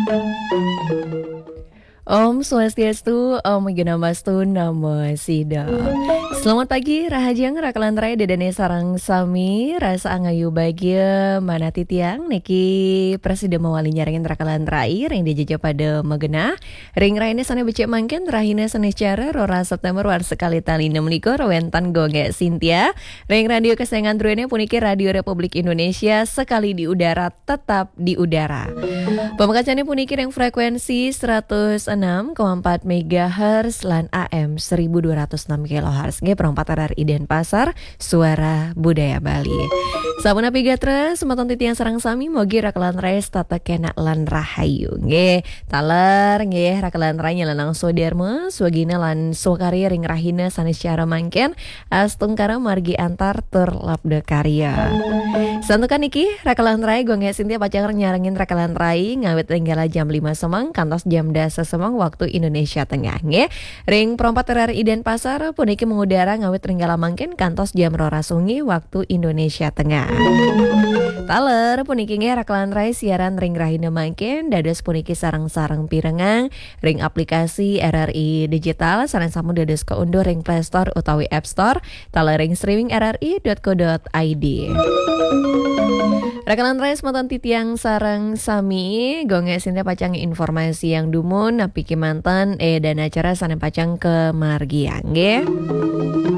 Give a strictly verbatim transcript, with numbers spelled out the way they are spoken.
Om Swastiastu, Om Ginamastu, Namo Siddha. Selamat pagi, Rahajang, Rakalan Raya, Dedane Sarang Sami, Rasa Angayu Bagia, Mana Titiang, Niki Presiden Mawali Nyaringin Rakalan Raya, Ring Dijaja pada Megena, Ring Raine Sana Becek Mangken, Rahina Sana Cara, Rora September, War Sekali Tali Nemliko, Rawentan Goge Sintia, Ring Radio Kesayangan Druene, Puniki Radio Republik Indonesia, Sekali di Udara, Tetap di Udara. Pemekacannya puniki yang frekuensi seratus enam koma empat megahertz lan A M seribu dua ratus enam kilohertz. Nge perempat R R I Denpasar, Suara Budaya Bali. Sabuna pigatra semeton titiang sarang sami mogi rakalan raya tata kena lan rahayu. Nge taler nge rakalan raya lanang soderma swagina lan sokari ring rahina sanes cara mangken astungkara margi antar terlabda karya. Santukan iki rakalan raya gue nge Sintia pacang nyarengin rakalan raya ngawet ringgala jam lima semang kantos jam dasa semang waktu Indonesia Tengah nge. Ring perempat R R I Denpasar puniki mengudara ngawet ringgala mangken kantos jam rora sungi waktu Indonesia Tengah. Taler puniki nge rakalan raya siaran ring rahina mangken dados puniki sarang-sarang pirengang ring aplikasi R R I digital sareng samu dados keunduh ring Play Store utawi App Store taler ring streaming r r i dot co dot i d. Rakalan raya semeton titiang sarang sami gonge Sintia pacang informasi yang dumun napi kimantan eh dan acara sana pacang ke margiang nge.